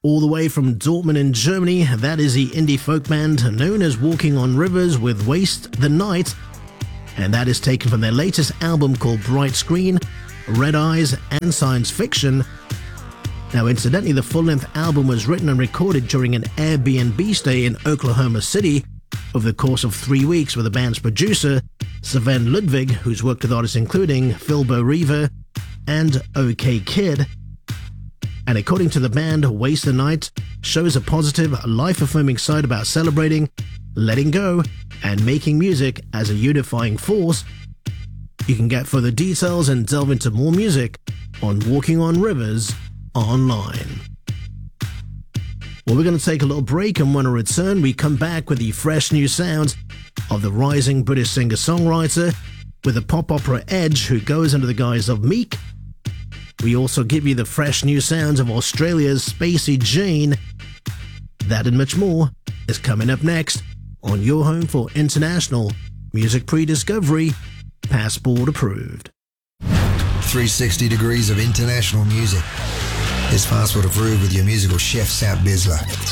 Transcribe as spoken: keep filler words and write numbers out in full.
All the way from Dortmund in Germany, that is the indie folk band known as Walking on Rivers with Waste the Night, and that is taken from their latest album called Bright Screen, Red Eyes and Science Fiction. Now incidentally, the full-length album was written and recorded during an Airbnb stay in Oklahoma City over the course of three weeks with the band's producer, Sven Ludwig, who's worked with artists including Phil Riva and OK Kid. And according to the band, Waste the Night shows a positive, life-affirming side about celebrating, letting go, and making music as a unifying force. You can get further details and delve into more music on Walking on Rivers online. Well, we're going to take a little break, and when I return, we come back with the fresh new sounds of the rising British singer-songwriter with a pop opera edge who goes under the guise of Meek. We also give you the fresh new sounds of Australia's Spacey Jane. That and much more is coming up next on your home for international music pre-discovery, passport approved. three sixty degrees of international music. It's passport approved with your musical chef, Sam Bisler.